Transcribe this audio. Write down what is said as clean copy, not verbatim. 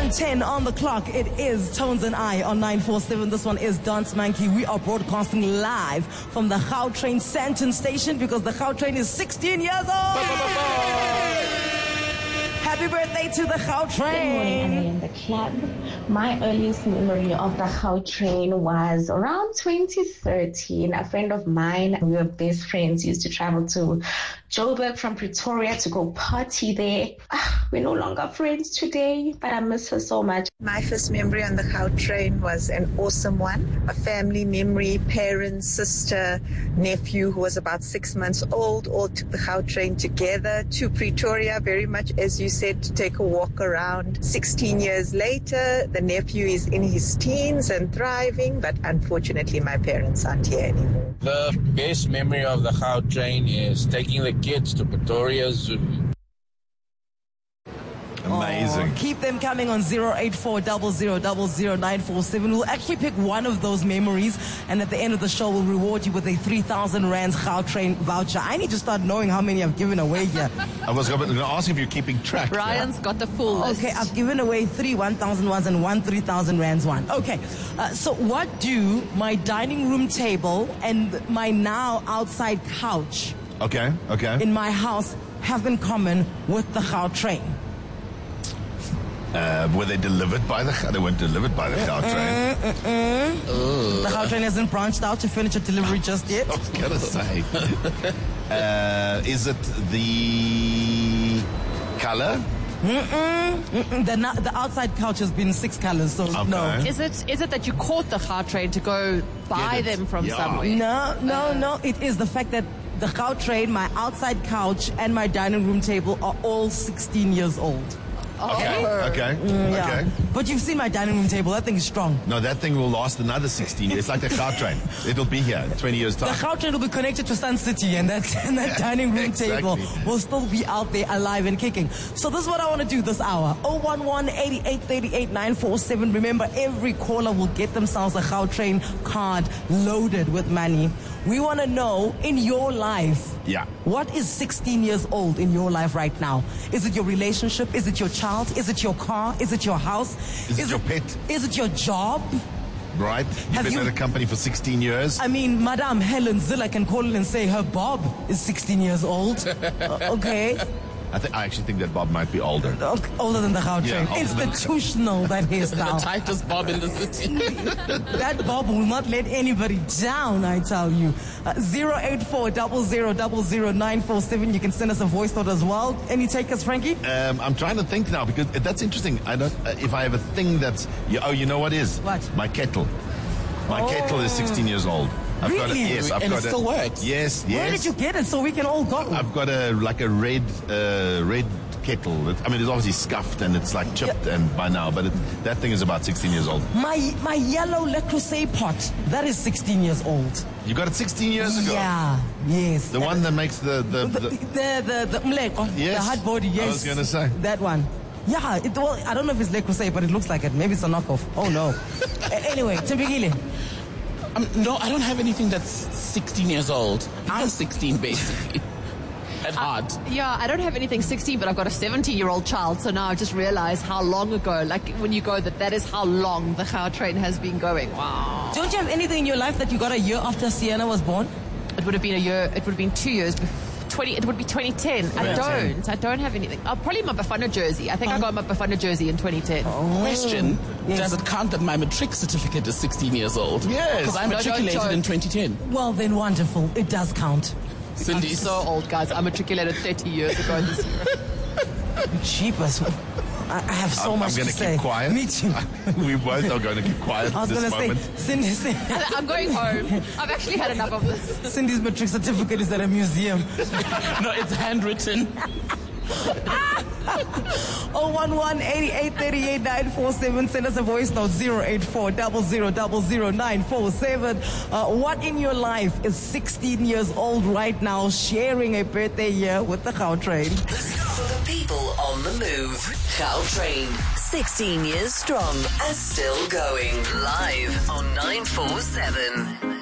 1:10 on the clock. It is Tones and I on 947. This one is Dance Monkey. We are broadcasting live from the Gautrain Sandton station because the Gautrain is 16 years old. Happy birthday to the Gautrain. Good morning, Annie and the club. My earliest memory of the Gautrain was around 2013. A friend of mine, we were best friends, used to travel to Joburg from Pretoria to go party there. We're no longer friends today, but I miss her so much. My first memory on the Gautrain was an awesome one. A family memory, parents, sister, nephew who was about 6 months old, all took the Gautrain together to Pretoria, very much as you said, to take a walk around. 16 years later, the nephew is in his teens and thriving, but unfortunately my parents aren't here anymore. The best memory of the Gautrain is taking the kids to Pretoria Zoo. Amazing. Keep them coming on 084-0000-947. We'll actually pick one of those memories, and at the end of the show, we'll reward you with a 3,000 Rands Gautrain voucher. I need to start knowing how many I've given away here. I was going to ask if you're keeping track. Brian's got the full list. Okay, I've given away 3 1,000 ones and 1 3,000 Rands one. Okay, so what do my dining room table and my now outside couch Okay. in my house have in common with the Gautrain? Were they delivered by the... They weren't delivered by the Gautrain. The Gautrain hasn't branched out to furniture delivery just yet. I was going to say. Is it the color? The outside couch has been 6 colors, so no. Is it that you caught the Gautrain to go buy them from somewhere? No. It is the fact that the Gautrain, my outside couch, and my dining room table are all 16 years old. Okay. But you've seen my dining room table. That thing is strong. No, that thing will last another 16 years. It's like the Gautrain. It'll be here in 20 years' The time. Gautrain will be connected to Sun City, and that dining room table will still be out there alive and kicking. So this is what I want to do this hour. 011-8838-947. Remember, every caller will get themselves a Gautrain card loaded with money. We want to know, in your life, what is 16 years old in your life right now? Is it your relationship? Is it your child? Is it your car? Is it your house? Is it your pet? Is it your job? Right? You've been at a company for 16 years. I mean, Madame Helen Zilla can call in and say her Bob is 16 years old. Okay. I actually think that Bob might be older. Older than the Gautrain. Institutional, that hairstyle. The tightest Bob in the city. That Bob will not let anybody down, I tell you. 084-0000-947. You can send us a voice note as well. Any takers, Frankie? I'm trying to think now because that's interesting. I don't. If I have a thing that's... you know what is? What? My kettle. My kettle is 16 years old. I've got it still works. Yes. Where did you get it so we can all go? I've got a red kettle. It's obviously scuffed and it's like chipped and by now, but that thing is about 16 years old. My yellow Le Creuset pot, that is 16 years old. You got it 16 years ago? Yeah, yes. The one that makes the mleko, yes, the hard body, yes. I was going to say. That one. Yeah, I don't know if it's Le Creuset, but it looks like it. Maybe it's a knockoff. Oh, no. Anyway, Timbigile. No, I don't have anything that's 16 years old. I'm 16, basically. At heart. Yeah, I don't have anything 16, but I've got a 17-year-old child, so now I just realized how long ago, like when you go that is how long the Gautrain has been going. Wow. Don't you have anything in your life that you got a year after Sienna was born? It would have been a year, it would have been 2 years before. It would be 2010. I don't have anything. Probably my Bafana jersey. I think I got my Bafana jersey in 2010. Question, yes. Does it count that my matric certificate is 16 years old? Yes. Because I matriculated in 2010. Well, then wonderful. It does count. Cindy, so old, guys. I matriculated 30 years ago this year. Jeepers. I have so much to say. I'm going to keep quiet. Me too. We both are going to keep quiet I was at this going moment. to say, Cindy, I'm going home. I've actually had enough of this. Cindy's matric certificate is at a museum. No, it's handwritten. 011-8838-947. Send us a voice note 084-0000-947. What in your life is 16 years old right now, sharing a birthday year with the Gautrain? For the people on the move, Gautrain, 16 years strong and still going. Live on 947.